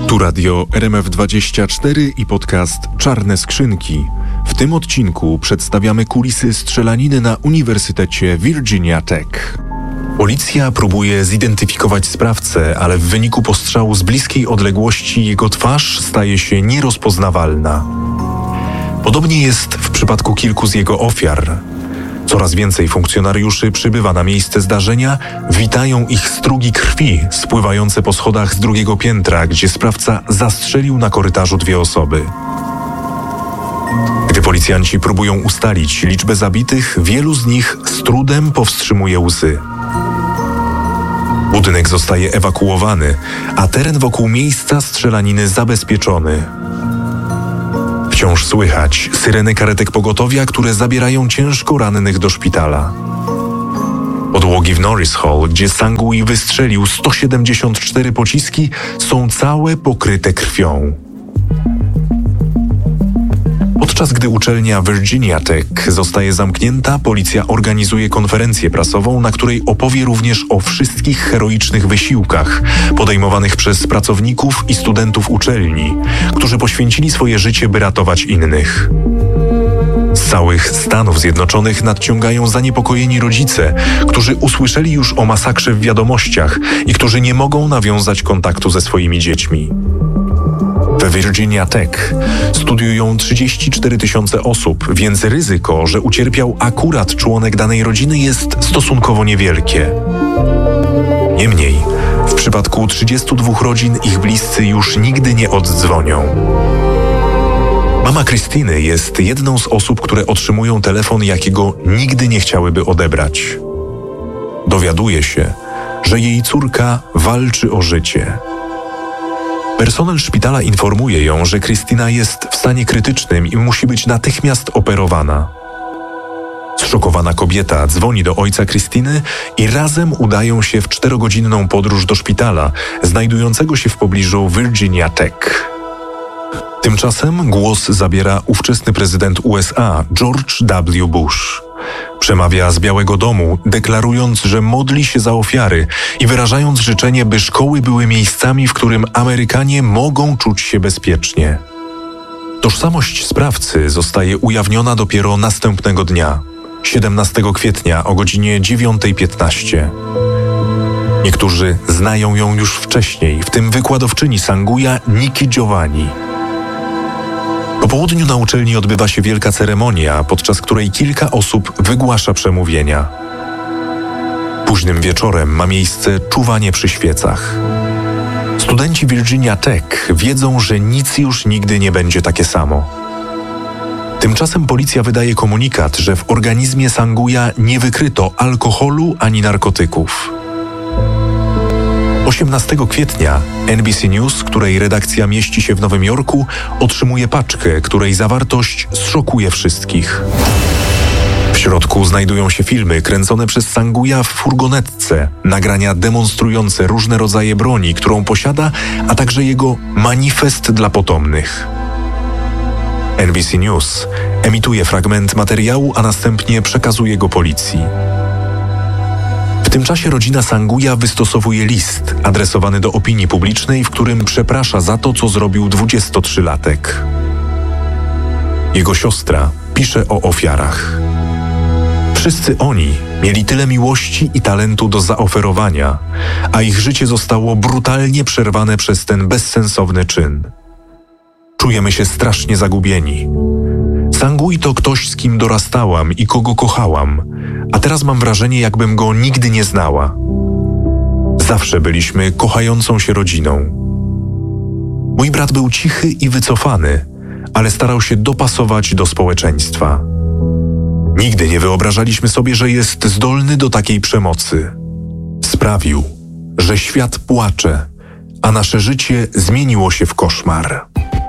Tu radio RMF24 i podcast Czarne Skrzynki. W tym odcinku przedstawiamy kulisy strzelaniny na Uniwersytecie Virginia Tech. Policja próbuje zidentyfikować sprawcę, ale w wyniku postrzału z bliskiej odległości jego twarz staje się nierozpoznawalna. Podobnie jest w przypadku kilku z jego ofiar. Coraz więcej funkcjonariuszy przybywa na miejsce zdarzenia, witają ich strugi krwi spływające po schodach z drugiego piętra, gdzie sprawca zastrzelił na korytarzu 2 osoby. Gdy policjanci próbują ustalić liczbę zabitych, wielu z nich z trudem powstrzymuje łzy. Budynek zostaje ewakuowany, a teren wokół miejsca strzelaniny zabezpieczony. Wciąż słychać syreny karetek pogotowia, które zabierają ciężko rannych do szpitala. Podłogi w Norris Hall, gdzie Sangui wystrzelił 174 pociski, są całe pokryte krwią. Podczas gdy uczelnia Virginia Tech zostaje zamknięta, policja organizuje konferencję prasową, na której opowie również o wszystkich heroicznych wysiłkach podejmowanych przez pracowników i studentów uczelni, którzy poświęcili swoje życie, by ratować innych. Z całych Stanów Zjednoczonych nadciągają zaniepokojeni rodzice, którzy usłyszeli już o masakrze w wiadomościach i którzy nie mogą nawiązać kontaktu ze swoimi dziećmi. We Virginia Tech studiują 34 000 osób, więc ryzyko, że ucierpiał akurat członek danej rodziny, jest stosunkowo niewielkie. Niemniej, w przypadku 32 rodzin ich bliscy już nigdy nie oddzwonią. Mama Krystyny jest jedną z osób, które otrzymują telefon, jakiego nigdy nie chciałyby odebrać. Dowiaduje się, że jej córka walczy o życie. Personel szpitala informuje ją, że Krystyna jest w stanie krytycznym i musi być natychmiast operowana. Zszokowana kobieta dzwoni do ojca Krystyny i razem udają się w 4-godzinną podróż do szpitala, znajdującego się w pobliżu Virginia Tech. Tymczasem głos zabiera ówczesny prezydent USA George W. Bush. Przemawia z Białego Domu, deklarując, że modli się za ofiary i wyrażając życzenie, by szkoły były miejscami, w którym Amerykanie mogą czuć się bezpiecznie. Tożsamość sprawcy zostaje ujawniona dopiero następnego dnia, 17 kwietnia o godzinie 9:15. Niektórzy znają ją już wcześniej, w tym wykładowczyni Sanguia Nikki Giovanni. Po południu na uczelni odbywa się wielka ceremonia, podczas której kilka osób wygłasza przemówienia. Późnym wieczorem ma miejsce czuwanie przy świecach. Studenci Virginia Tech wiedzą, że nic już nigdy nie będzie takie samo. Tymczasem policja wydaje komunikat, że w organizmie Sanguia nie wykryto alkoholu ani narkotyków. 18 kwietnia NBC News, której redakcja mieści się w Nowym Jorku, otrzymuje paczkę, której zawartość zszokuje wszystkich. W środku znajdują się filmy kręcone przez Sanguia w furgonetce, nagrania demonstrujące różne rodzaje broni, którą posiada, a także jego manifest dla potomnych. NBC News emituje fragment materiału, a następnie przekazuje go policji. W tym czasie rodzina Sanguia wystosowuje list adresowany do opinii publicznej, w którym przeprasza za to, co zrobił 23-latek. Jego siostra pisze o ofiarach. Wszyscy oni mieli tyle miłości i talentu do zaoferowania, a ich życie zostało brutalnie przerwane przez ten bezsensowny czyn. Czujemy się strasznie zagubieni. Sangui to ktoś, z kim dorastałam i kogo kochałam, a teraz mam wrażenie, jakbym go nigdy nie znała. Zawsze byliśmy kochającą się rodziną. Mój brat był cichy i wycofany, ale starał się dopasować do społeczeństwa. Nigdy nie wyobrażaliśmy sobie, że jest zdolny do takiej przemocy. Sprawił, że świat płacze, a nasze życie zmieniło się w koszmar.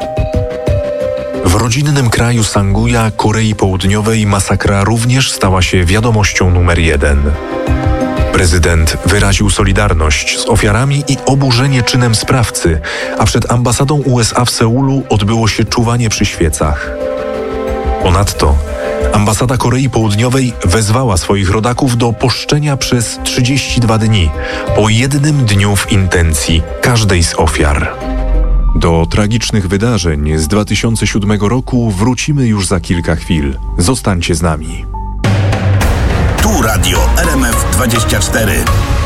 W rodzinnym kraju Sanguia, Korei Południowej, masakra również stała się wiadomością numer 1. Prezydent wyraził solidarność z ofiarami i oburzenie czynem sprawcy, a przed ambasadą USA w Seulu odbyło się czuwanie przy świecach. Ponadto ambasada Korei Południowej wezwała swoich rodaków do poszczenia przez 32 dni, po jednym dniu w intencji każdej z ofiar. Do tragicznych wydarzeń z 2007 roku wrócimy już za kilka chwil. Zostańcie z nami. Tu Radio RMF 24.